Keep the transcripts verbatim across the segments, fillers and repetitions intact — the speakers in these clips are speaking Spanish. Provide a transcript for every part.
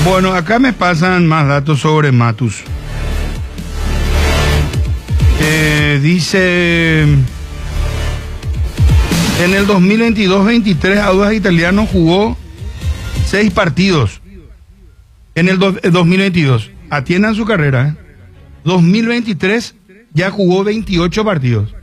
Bueno, acá me pasan más datos sobre Matus. Eh, dice, en el dos mil veintidós veintitrés Audax Italiano jugó seis partidos. En el do, eh, dos mil veintidós, atiendan su carrera, ¿eh? dos mil veintitrés ya jugó veintiocho partidos.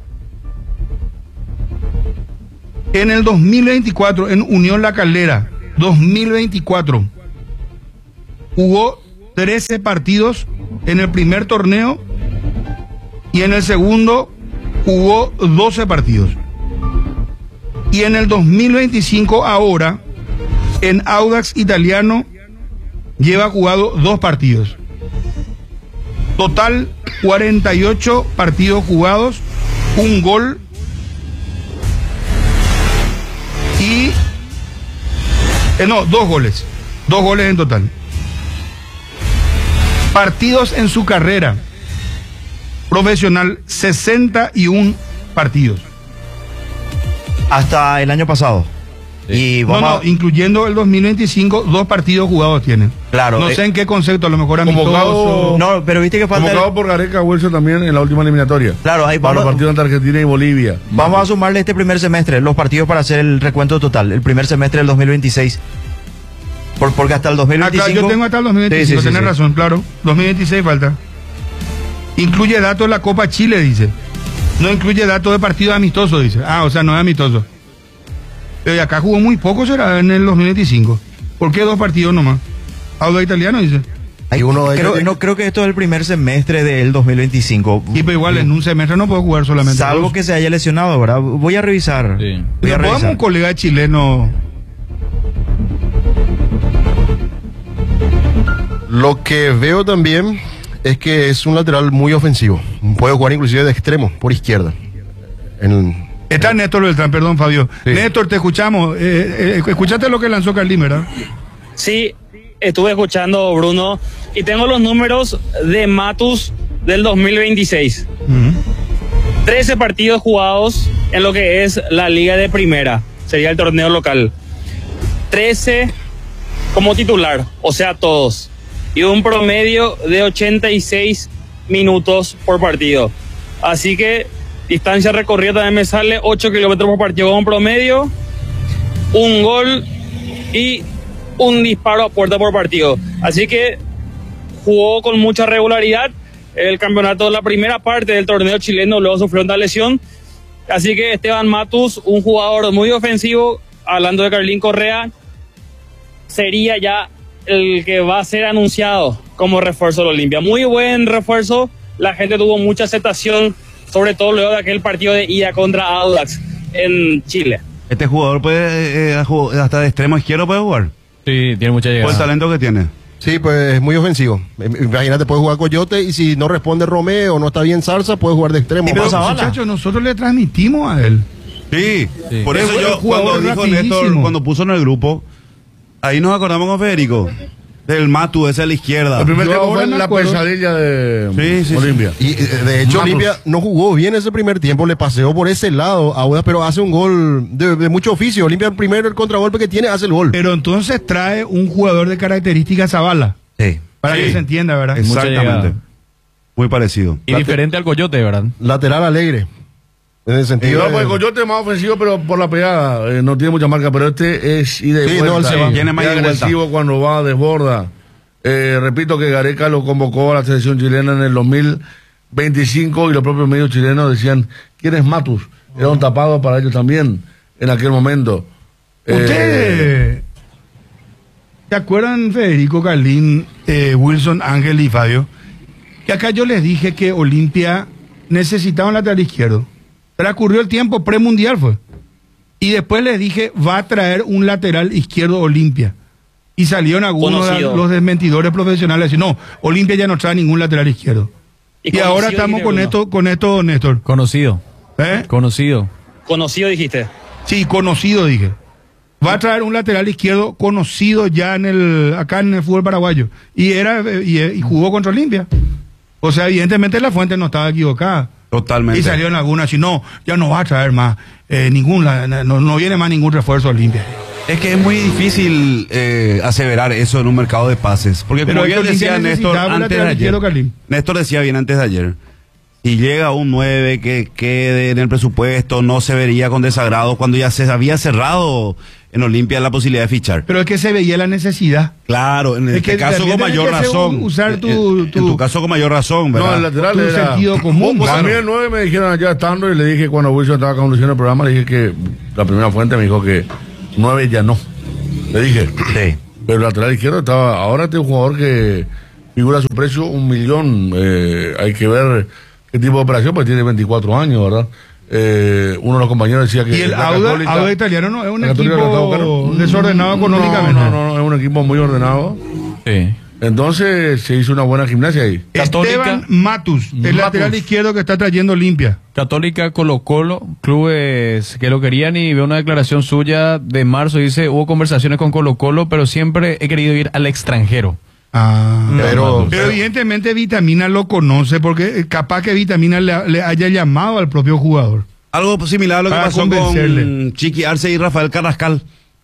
En el dos mil veinticuatro, en Unión La Calera, dos mil veinticuatro, jugó trece partidos en el primer torneo y en el segundo jugó doce partidos. Y en el dos mil veinticinco, ahora, en Audax Italiano, lleva jugado dos partidos. Total, cuarenta y ocho partidos jugados, un gol y... Eh, no, dos goles. Dos goles en total. Partidos en su carrera profesional, sesenta y uno partidos. Hasta el año pasado. Sí. Y vamos no, no, a... incluyendo el dos mil veinticinco, dos partidos jugados tienen. Claro. No eh... sé en qué concepto, a lo mejor amistoso. No, pero viste que falta... Convocado el... por Gareca Wilson también en la última eliminatoria. Claro, ahí para vamos... los partidos entre Argentina y Bolivia. Vamos a sumarle este primer semestre, los partidos para hacer el recuento total, el primer semestre del dos mil veintiséis. Por, porque hasta el dos mil veinticinco... Acá yo tengo hasta el dos mil veinticinco, sí, sí, tenés sí, razón, sí. Claro. dos mil veintiséis falta. Incluye datos de la Copa Chile, dice. No incluye datos de partidos amistosos, dice. Ah, o sea, no es amistoso. Pero acá jugó muy poco, será en el dos mil veinticinco. ¿Por qué dos partidos nomás? Audax Italiano, dice. Hay uno de creo, no, creo que esto es el primer semestre del dos mil veinticinco. Sí, pero igual sí. En un semestre no puedo jugar solamente. Salvo dos. Que se haya lesionado, ¿verdad? Voy a revisar. Sí. Voy a revisar. Un colega chileno. Lo que veo también es que es un lateral muy ofensivo. Puede jugar inclusive de extremo, por izquierda. En, Está en... Néstor Beltrán, perdón, Fabio. Sí. Néstor, te escuchamos. Eh, eh, escuchaste lo que lanzó Carlín, ¿verdad? Sí, estuve escuchando, Bruno, y tengo los números de Matus del dos mil veintiséis. Uh-huh. trece partidos jugados en lo que es la Liga de Primera, sería el torneo local. trece como titular, o sea, todos. Y un promedio de ochenta y seis minutos por partido. Así que distancia recorrida también me sale ocho kilómetros por partido con promedio, un gol y un disparo a puerta por partido. Así que jugó con mucha regularidad el campeonato de la primera parte del torneo chileno, luego sufrió una lesión. Así que Esteban Matus, un jugador muy ofensivo, hablando de Carlín Correa, sería ya el que va a ser anunciado como refuerzo de Olimpia. Muy buen refuerzo, la gente tuvo mucha aceptación, sobre todo luego de aquel partido de ida contra Audax en Chile. Este jugador puede, eh, hasta de extremo izquierdo puede jugar. Sí, tiene mucha llegada. Por el talento que tiene. Sí, pues es muy ofensivo. Imagínate, puede jugar Coyote y si no responde Romeo o no está bien Salsa, puede jugar de extremo. Pero muchachos, nosotros le transmitimos a él. Sí, sí. Por eso es yo cuando dijo Néstor, cuando puso en el grupo, ahí nos acordamos con Federico. Del Matu, ese a la izquierda. El primer tiempo fue la pesadilla de sí, sí, Olimpia. Sí. Y de hecho, Matus. Olimpia no jugó bien ese primer tiempo, le paseó por ese lado a Audax, pero hace un gol de, de mucho oficio. Olimpia, el primero, el contragolpe que tiene, hace el gol. Pero entonces trae un jugador de características Zavala. Sí. Para sí. que se entienda, ¿verdad? Exactamente. Muy parecido. Y Late diferente al Coyote, ¿verdad? Lateral alegre. En el sentido. No, de... pues el Coyote es más ofensivo, pero por la pegada. Eh, no tiene mucha marca, pero este es ida y sí, vuelta. No, se va. Tiene más es agresivo vuelta. Cuando va, desborda. Eh, repito que Gareca lo convocó a la selección chilena en el dos mil veinticinco y los propios medios chilenos decían, ¿quién es Matus? Era un tapado para ellos también en aquel momento. ¿Ustedes eh... se acuerdan, Federico, Carlín, eh, Wilson, Ángel y Fabio? Que acá yo les dije que Olimpia necesitaba un lateral izquierdo. Transcurrió el tiempo, premundial fue. Y después les dije, va a traer un lateral izquierdo Olimpia. Y salieron algunos de los desmentidores profesionales así, no, Olimpia ya no trae ningún lateral izquierdo. Y, y ahora estamos con esto, con esto, Néstor. Conocido. ¿Eh? Conocido. Conocido dijiste. Sí, conocido dije. Va a traer un lateral izquierdo conocido ya en el acá en el fútbol paraguayo. Y era y, y jugó contra Olimpia. O sea, evidentemente la fuente no estaba equivocada. Totalmente. Y salieron algunas así, no, ya no va a traer más eh, ningún, no, no viene más ningún refuerzo Olimpia. Es que es muy difícil eh, aseverar eso en un mercado de pases. Porque como bien decía Néstor antes de ayer, Néstor decía bien antes de ayer, si llega un nueve que quede en el presupuesto, no se vería con desagrado cuando ya se había cerrado en Olimpia la posibilidad de fichar. Pero es que se veía la necesidad. Claro, en este caso con mayor razón. Usar tu, en, tu... en tu caso con mayor razón, ¿verdad? No, el lateral tu era... sentido común. Pues claro. a mí el nueve me dijeron allá estando y le dije cuando Wilson estaba conduciendo el programa, le dije que la primera fuente me dijo que nueve ya no. Le dije. Sí. Pero el lateral izquierdo estaba... Ahora tiene un jugador que figura su precio un millón. Eh, hay que ver qué tipo de operación, pues tiene veinticuatro años, ¿verdad? Eh, uno de los compañeros decía que... Y el Auda, Católica, Auda italiano no es un Católica equipo desordenado económicamente. No, no, no, es un equipo muy ordenado. Sí. Entonces se hizo una buena gimnasia ahí. Católica, Esteban Matus, el Matus. lateral izquierdo que está trayendo Olimpia. Católica, Colo Colo, clubes que lo querían, y veo una declaración suya de marzo, dice, hubo conversaciones con Colo Colo, pero siempre he querido ir al extranjero. Ah, Pero- pero evidentemente Vitamina lo conoce porque capaz que Vitamina le, le haya llamado al propio jugador. Algo similar a lo que Para pasó convencerle. con Chiqui Arce y Rafael Carrascal.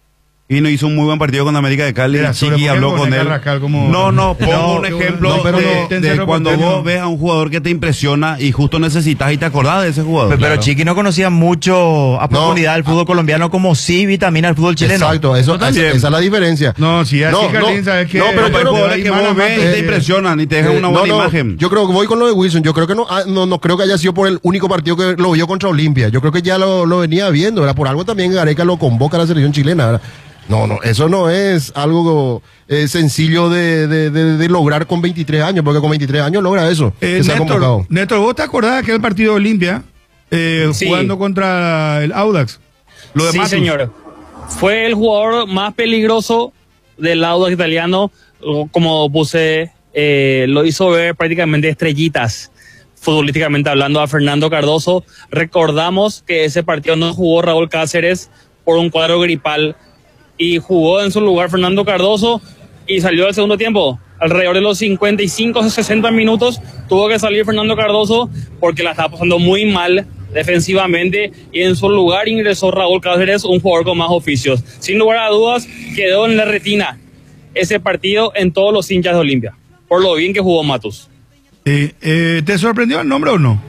Y no hizo un muy buen partido con América de Cali. Mira, Y sobre Chiqui por qué habló no con pone él. Carrascal como- No, no, pongo No, un qué ejemplo bueno. No, pero de, no, de Tencero cuando Porteño. vos ves a un jugador que te impresiona y justo necesitas y te acordás de ese jugador. Pero, pero Claro. Chiqui no conocía mucho a profundidad el fútbol colombiano como sí Vitamina el fútbol chileno. Exacto, eso, esa es la diferencia. No, si así No, Carlín, no, sabes que... no, pero Pero hay creo que jugadores hay que mala vos ves y mata, te eh, impresionan y te dejan Eh, una no, buena no, imagen. Yo creo que voy con lo de Wilson. Yo creo que no, ah, no, no creo que haya sido por el único partido que lo vio contra Olimpia. Yo creo que ya lo, lo venía viendo. Era por algo también Gareca lo convoca a la selección chilena. ¿verdad? No, no, eso no es algo eh, sencillo de, de, de, de lograr con veintitrés años, porque con veintitrés años logra eso. Eh, que sea Néstor, convocado. Néstor, ¿vos te acordás de aquel partido de Olimpia eh, Sí. jugando contra el Audax? Lo de Sí, Matus. señor. Fue el jugador más peligroso del Audax italiano, o como puse, eh, lo hizo ver prácticamente estrellitas, futbolísticamente hablando, a Fernando Cardoso. Recordamos que ese partido no jugó Raúl Cáceres por un cuadro gripal y jugó en su lugar Fernando Cardoso y salió al segundo tiempo. Alrededor de los cincuenta y cinco, sesenta minutos tuvo que salir Fernando Cardoso porque la estaba pasando muy mal defensivamente y en su lugar ingresó Raúl Cáceres, un jugador con más oficios. Sin lugar a dudas, quedó en la retina ese partido en todos los hinchas de Olimpia, por lo bien que jugó Matus. Eh, eh, ¿Te sorprendió el nombre o no?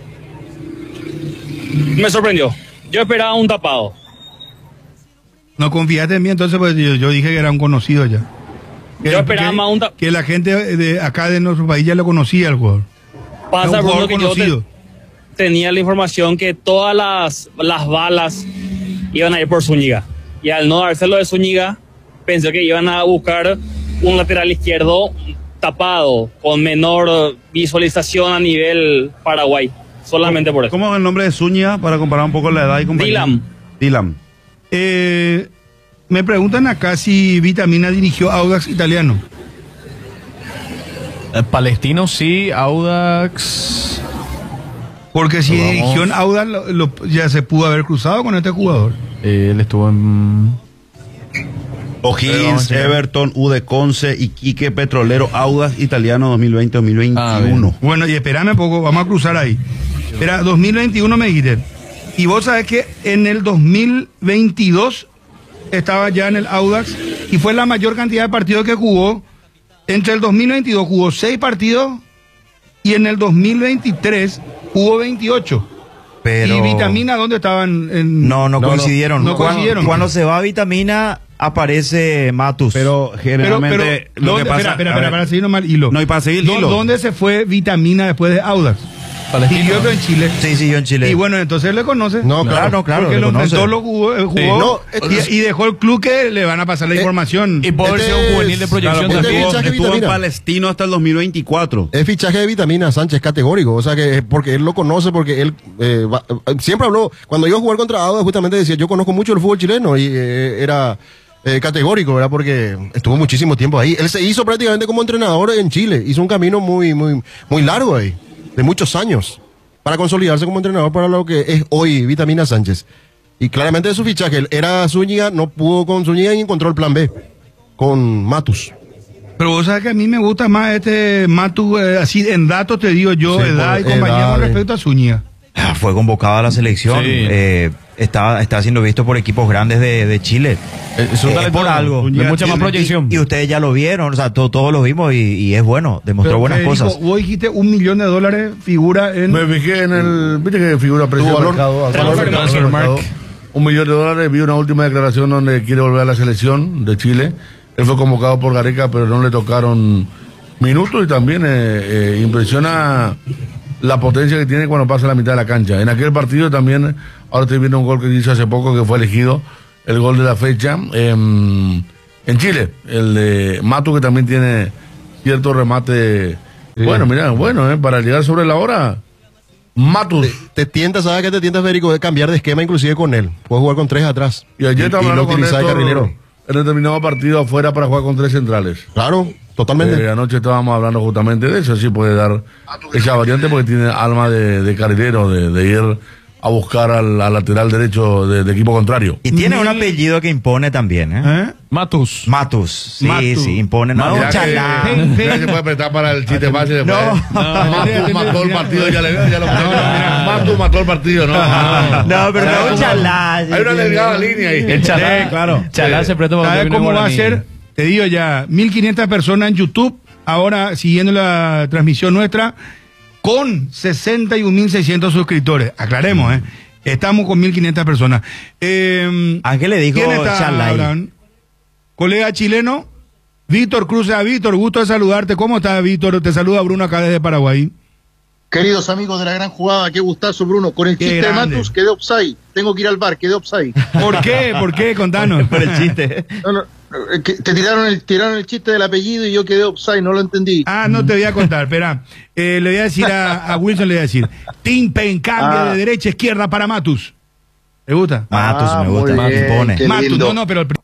Me sorprendió. Yo esperaba un tapado. No confiaste en mí, entonces pues yo, yo dije que era un conocido ya. Que, Yo esperaba que- más un ta- que la gente de acá de nuestro país ya lo conocía al jugador. Pasa, Era un Bruno, jugador que yo conocido. te- tenía la información que todas las, las balas iban a ir por Zúñiga. Y al no dárselo de Zúñiga, pensé que iban a buscar un lateral izquierdo tapado, con menor visualización a nivel Paraguay. Solamente por eso. ¿Cómo es el nombre de Zúñiga para comparar un poco la edad y compañía? Dylan. Dylan. Eh, me preguntan acá si Vitamina dirigió Audax italiano. Eh, Palestino sí, Audax. Porque si Vamos. dirigió en Audax lo- lo- ya se pudo haber cruzado con este jugador. eh, él estuvo en. O'Higgins, Pero, Everton, U D Conce, Iquique, Petrolero, Audax Italiano dos mil veinte dos mil veintiuno. Ah, Bueno, y espérame un poco, vamos a cruzar ahí. Espera, dos mil veintiuno me dijiste. Y vos sabés que en el dos mil veintidós estaba ya en el Audax y fue la mayor cantidad de partidos que jugó. Entre el dos mil veintidós jugó seis partidos y en el dos mil veintitrés jugó veintiocho. Pero ¿Y Vitamina dónde estaban? En... no, no, no, coincidieron. no Cuando- coincidieron. Cuando se va Vitamina, aparece Matus. Pero Pero, generalmente pero, lo ¿dónde- que pasa... espera, espera, a espera, ver, para seguir nomás el hilo. No, y para seguir el ¿Dó- hilo. ¿Dónde se fue Vitamina después de Audax? Palestino. Siguió pero en Chile. Sí, sí, yo en Chile. Y bueno, entonces le conoce. No, claro, no, claro, Porque le lo conoce. enfrentó, lo jugó, eh, jugó Sí. No, y, y dejó el club que le van a pasar la información. Y puede Este ser un juvenil de es- proyección Claro, porque Este también. estuvo, fichaje estuvo en Vitamina. Palestino hasta el dos mil veinticuatro. Es fichaje de Vitamina Sánchez categórico, o sea que porque él lo conoce, porque él eh, va- eh, siempre habló, cuando iba a jugar contra Audax justamente decía, yo conozco mucho el fútbol chileno y eh, era eh, categórico, ¿verdad? Porque estuvo muchísimo tiempo ahí. Él se hizo prácticamente como entrenador en Chile, hizo un camino muy, muy, muy largo ahí, de muchos años, para consolidarse como entrenador para lo que es hoy Vitamina Sánchez. Y claramente de su fichaje, él era Zúñiga, no pudo con Zúñiga y encontró el plan B, con Matus. Pero vos sabés que a mí me gusta más este Matu, eh, así en datos te digo yo, Sí, edad y por compañía edad, con eh. respecto a Zúñiga. Ah, fue convocado a la selección. Sí. Eh, está, está siendo visto por equipos grandes de, de Chile. Es un Eh, talento por algo. de mucha más proyección. Y, y ustedes ya lo vieron, o sea, to- todos lo vimos y, y es bueno, demostró Pero, buenas Federico, cosas. vos dijiste un millón de dólares figura en... Me fijé en el. Viste que figura precio Tu de valor. mercado. al valor Transfer mercado, market. mercado. Un millón de dólares. Vi una última declaración donde quiere volver a la selección de Chile. Él fue convocado por Gareca, pero no le tocaron minutos y también eh, eh, impresiona la potencia que tiene cuando pasa la mitad de la cancha. En aquel partido también, ahora estoy viendo un gol que hizo hace poco que fue elegido, el gol de la fecha, eh, en Chile, el de Matu, que también tiene cierto remate. Sí. Bueno, mira, bueno, eh, para llegar sobre la hora, Matus. Te, te tienta, ¿sabes qué te tienta, Federico? De cambiar de esquema inclusive con él. Puedes jugar con tres atrás. Y ayer y, estaba y no hablando con utilizar de Néstor carrilero. en determinado partido afuera para jugar con tres centrales. Claro, totalmente. Eh, anoche estábamos hablando justamente de eso, sí puede dar esa variante porque tiene alma de, de carrilero, de, de ir a buscar al, al lateral derecho de, de equipo contrario. Y tiene un Mil- apellido que impone también, ¿eh? ¿Eh? Matus. Matus. Sí, Matus. sí, impone. No, Mira que- chalá. mira que se puede prestar para el chiste fácil después. No. Matus mató el partido, ya le veo, ya lo Matus mató el partido, no. no, No, pero no, Hay chalá. Hay una delgada línea ahí. El chalá, Sí, claro. Chalá se presta para ¿Sabes un término cómo va a guaraní. ser? Te digo ya, mil quinientas personas en YouTube, ahora siguiendo la transmisión nuestra, con sesenta y un mil seiscientos suscriptores. Aclaremos, ¿eh? Estamos con mil quinientas personas. Eh, Ángel le dijo ¿Quién está, chalá ahí. Abraham? Colega chileno, Víctor Cruz. A Víctor, gusto de saludarte. ¿Cómo estás, Víctor? Te saluda Bruno acá desde Paraguay. Queridos amigos de la gran jugada, qué gustazo, Bruno. Con el Qué chiste grande. de Matus quedé offside. Tengo que ir al bar, quedé offside. ¿Por qué? ¿Por qué? Contanos. Por el chiste. No, no, eh, que te tiraron el, tiraron el chiste del apellido y yo quedé offside, no lo entendí. Ah, no te voy a contar, espera. Eh, le voy a decir a, a Wilson, le voy a decir, Tim Pen cambia Ah. de derecha a izquierda para Matus. ¿Te gusta? Matus, Ah, me gusta. muy bien, Impone. qué Matus, lindo. no, no, pero el